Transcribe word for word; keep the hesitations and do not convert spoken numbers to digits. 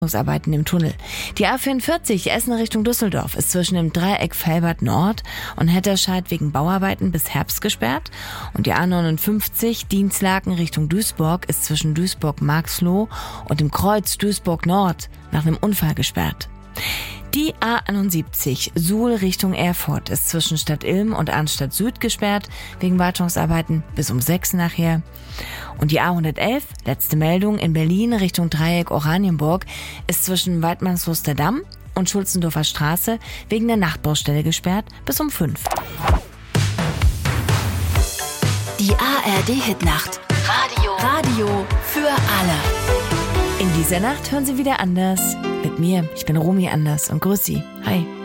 Arbeiten im Tunnel. Die A vierundvierzig Essen Richtung Düsseldorf ist zwischen dem Dreieck Velbert Nord und Hetterscheid wegen Bauarbeiten bis Herbst gesperrt. Und die A neunundfünfzig Dienstlaken Richtung Duisburg ist zwischen Duisburg-Marxloh und dem Kreuz Duisburg Nord nach einem Unfall gesperrt. Die A einundsiebzig Suhl Richtung Erfurt ist zwischen Stadt Ilm und Arnstadt Süd gesperrt, wegen Wartungsarbeiten bis um sechs nachher. Und die A hundertelf, letzte Meldung, in Berlin Richtung Dreieck Oranienburg ist zwischen Weidmannsluster Damm und Schulzendorfer Straße wegen der Nachtbaustelle gesperrt bis um fünf. Die A R D-Hitnacht. Radio. Radio für alle. In dieser Nacht hören Sie wieder Anders. Mit mir, ich bin Romy Anders und grüß Sie. Hi.